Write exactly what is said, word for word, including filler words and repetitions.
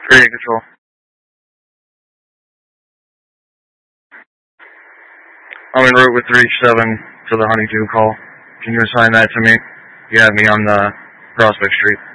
Gradient control. I'm en route with three seven for the Huntington call. Can you assign that to me? You have me on the Prospect Street.